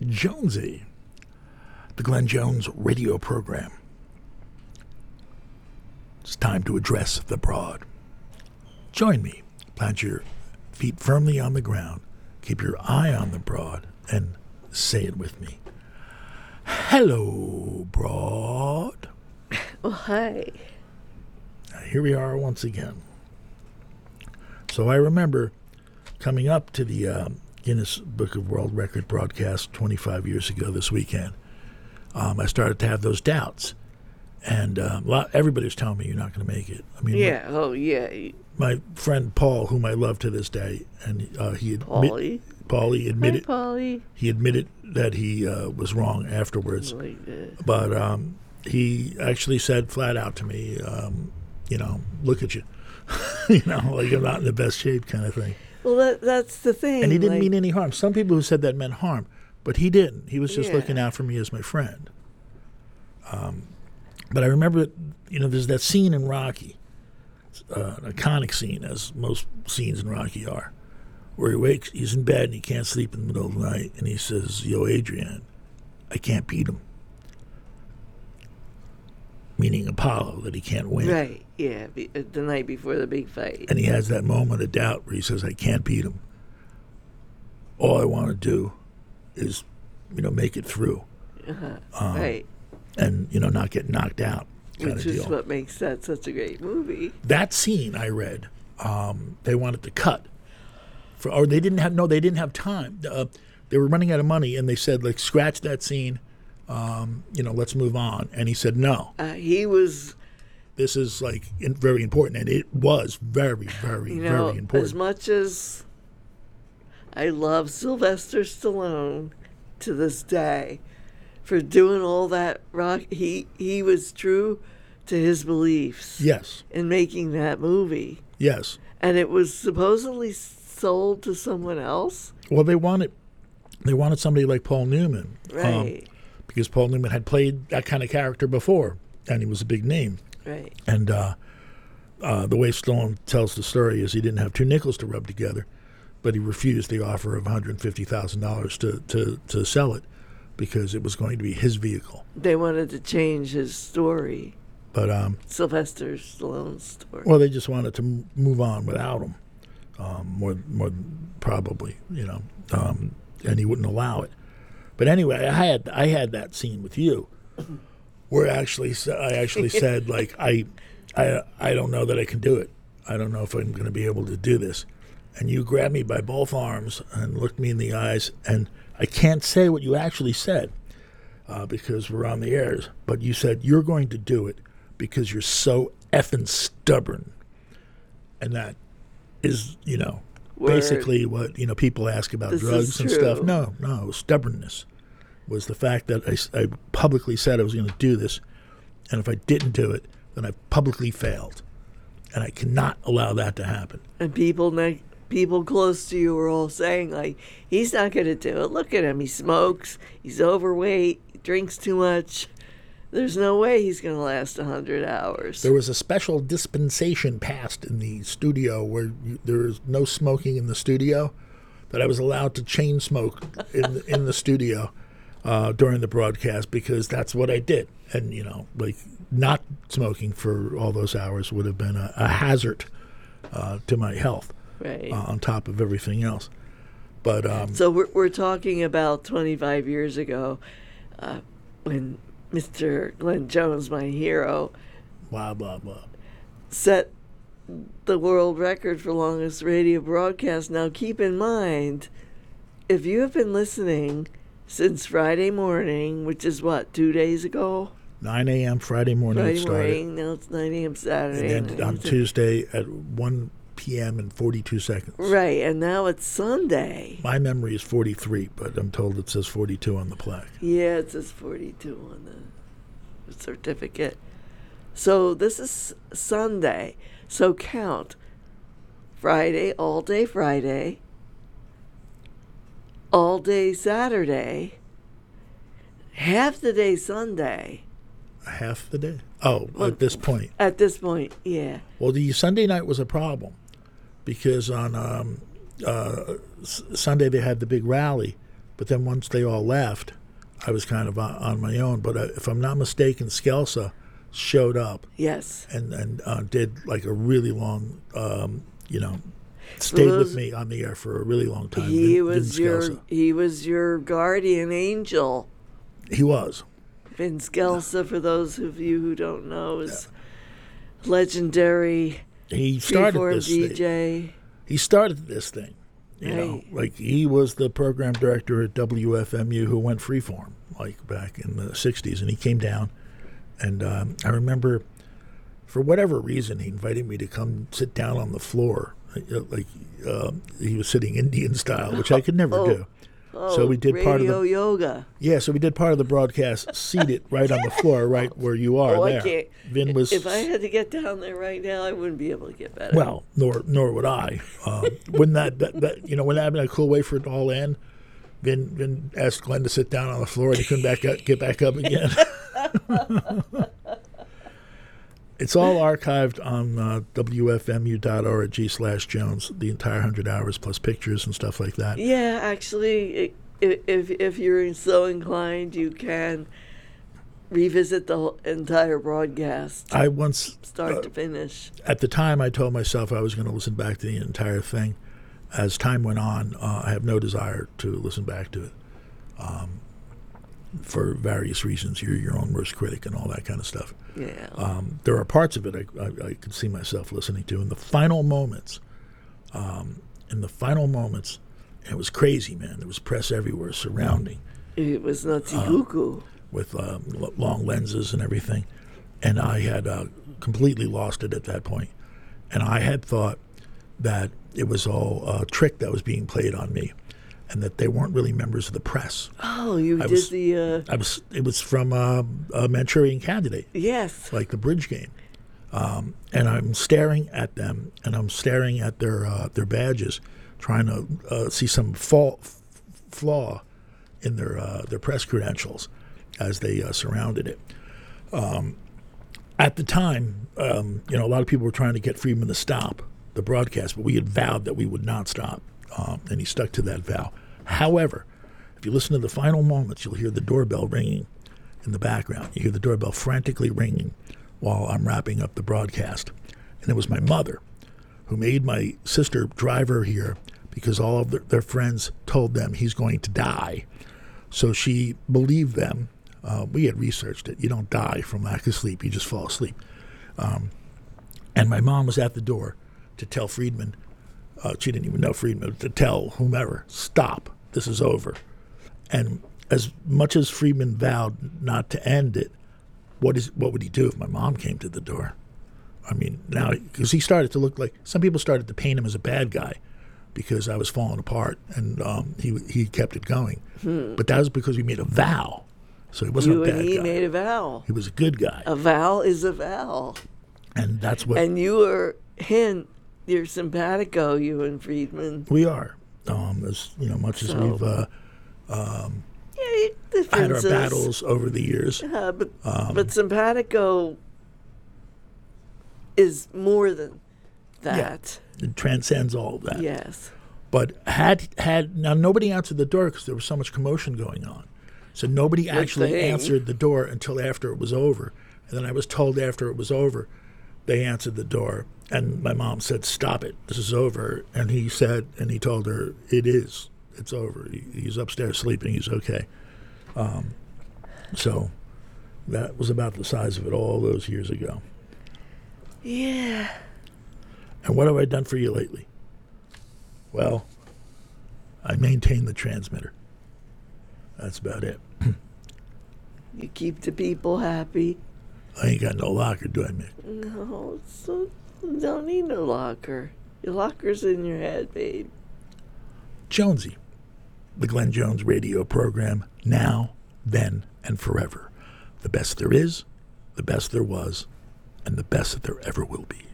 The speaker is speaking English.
Jonesy, the Glenn Jones radio program. It's time to address the broad. Join me. Plant your feet firmly on the ground. Keep your eye on the broad and say it with me. Hello, broad. Oh, hi. Here we are once again. So I remember coming up to the Guinness Book of World Record broadcast 25 years ago this weekend. I started to have those doubts. And everybody was telling me you're not going to make it. I mean, yeah. My friend Paul, whom I love to this day, and Paulie admitted Hi, Paulie. He admitted that he was wrong afterwards. Like that. But he actually said flat out to me, look at you. Like I'm not in the best shape kind of thing. Well, that's the thing. And he didn't mean any harm. Some people who said that meant harm, but he didn't. He was just looking out for me as my friend. But I remember, there's that scene in Rocky, an iconic scene, as most scenes in Rocky are, where he's in bed and he can't sleep in the middle of the night, and he says, "Yo, Adrian, I can't beat him." Meaning Apollo, that he can't win. Right, yeah, the night before the big fight. And he has that moment of doubt where he says, "I can't beat him. All I want to do is, make it through." Right. And, not get knocked out kind Which of is deal. what makes that such a great movie. That scene I read, they wanted to cut. They didn't have time. They were running out of money, and they said, like, scratch that scene, let's move on. And he said, no. This is, like, very important. And it was very, very, very important. As much as I love Sylvester Stallone to this day, for doing all that rock, he was true to his beliefs. Yes. In making that movie. Yes. And it was supposedly sold to someone else. Well, they wanted somebody like Paul Newman. Right. Because Paul Newman had played that kind of character before, and he was a big name. Right. And the way Stallone tells the story is he didn't have two nickels to rub together, but he refused the offer of $150,000 to sell it, because it was going to be his vehicle. They wanted to change his story. But Sylvester Stallone's story. Well, they just wanted to move on without him, more probably, and he wouldn't allow it. But anyway, I had that scene with you, where I actually said, like, I don't know that I can do it. I don't know if I'm going to be able to do this. And you grabbed me by both arms and looked me in the eyes, and I can't say what you actually said because we're on the airs, but you said you're going to do it because you're so effing stubborn. And that is, basically what, people ask about drugs and stuff. No, stubbornness was the fact that I publicly said I was going to do this, and if I didn't do it, then I publicly failed. And I cannot allow that to happen. And people close to you were all saying, like, he's not going to do it. Look at him. He smokes. He's overweight. He drinks too much. There's no way he's going to last 100 hours. There was a special dispensation passed in the studio where there is no smoking in the studio, that I was allowed to chain smoke in the studio during the broadcast, because that's what I did. And, not smoking for all those hours would have been a hazard to my health. Right. On top of everything else. But so we're talking about 25 years ago, when Mr. Glenn Jones, my hero, blah blah blah, set the world record for longest radio broadcast. Now keep in mind, if you have been listening since Friday morning, which is 2 days ago? 9 a.m. Friday morning it started. Now it's 9 a.m. Saturday. And then on Tuesday at 1 p.m. and 42 seconds. Right, and now it's Sunday. My memory is 43, but I'm told it says 42 on the plaque. Yeah, it says 42 on the certificate. So this is Sunday. So count. Friday, all day Friday, all day Saturday, half the day Sunday. Half the day? Oh, at this point. At this point, yeah. Well, the Sunday night was a problem because on Sunday they had the big rally But then once they all left, I was kind of on my own. But if I'm not mistaken, Skelsa showed up Yes. and did like a really long, stayed with me on the air for a really long time. He Vin was your guardian angel. He was. Vin Skelsa, for those of you who don't know, is legendary. He started Freeform this DJ. thing. He started this thing. You know, Right. like he was the program director at WFMU who went freeform, like back in the 60s. And he came down, and I remember, for whatever reason, he invited me to come sit down on the floor. He was sitting Indian style, which I could never do. So we did part of the yoga. Yeah, so we did part of the broadcast seated right on the floor, right where you are there. I can't. Vin was. If I had to get down there right now, I wouldn't be able to get better. Well, nor would I. Wouldn't that wouldn't that have been a cool way for it to all end? Vin asked Glenn to sit down on the floor, and he couldn't get back up again. It's all archived on wfmu.org/Jones, the entire 100 hours plus pictures and stuff like that. Yeah, actually, if you're so inclined, you can revisit the entire broadcast. I once, start to finish. At the time, I told myself I was going to listen back to the entire thing. As time went on, I have no desire to listen back to it for various reasons. You're your own worst critic and all that kind of stuff. Yeah. There are parts of it I could see myself listening to. In the final moments, it was crazy, man. There was press everywhere surrounding. It was nutsy cuckoo. With long lenses and everything. And I had completely lost it at that point. And I had thought that it was all a trick that was being played on me, and that they weren't really members of the press. Oh, it was from a Manchurian Candidate. Yes. Like the bridge game. And I'm staring at them, and I'm staring at their badges, trying to see some flaw in their press credentials as they surrounded it. At the time, a lot of people were trying to get Friedman to stop the broadcast, but we had vowed that we would not stop, and he stuck to that vow. However, if you listen to the final moments, you'll hear the doorbell ringing in the background. You hear the doorbell frantically ringing while I'm wrapping up the broadcast. And it was my mother who made my sister drive her here because all of their friends told them he's going to die. So she believed them. We had researched it. You don't die from lack of sleep. You just fall asleep. And my mom was at the door to tell Friedman, she didn't even know Friedman, to tell whomever, stop, this is over. And as much as Friedman vowed not to end it, what would he do if my mom came to the door? I mean, now, because he started to look like, some people started to paint him as a bad guy because I was falling apart, and he kept it going. But that was because we made a vow. So he wasn't a bad guy. You and he made a vow. He was a good guy. A vow is a vow. And that's what... And you were, you're simpatico, you and Friedman. We are. As much as we've had our battles over the years. But simpatico is more than that. Yeah, it transcends all of that. Yes. But now nobody answered the door because there was so much commotion going on. So nobody actually answered the door until after it was over. And then I was told after it was over, they answered the door. And my mom said, stop it, this is over. And he told her, it is, it's over. He's upstairs sleeping, he's okay. So that was about the size of it all those years ago. Yeah. And what have I done for you lately? Well, I maintain the transmitter. That's about it. You keep the people happy. I ain't got no locker, do I, Mick? No, so you don't need no locker. Your locker's in your head, babe. Jonesy, the Glenn Jones radio program, now, then, and forever. The best there is, the best there was, and the best that there ever will be.